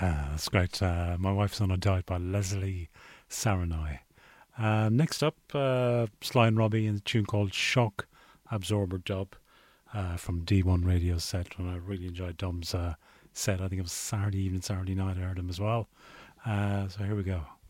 That's great. My Wife's on a Diet by Leslie Saranai. Next up, Sly and Robbie in a tune called Shock Absorber Dub from D1 Radio set. And I really enjoyed Dom's set. I think it was Saturday evening, Saturday night I heard him as well. So here we go.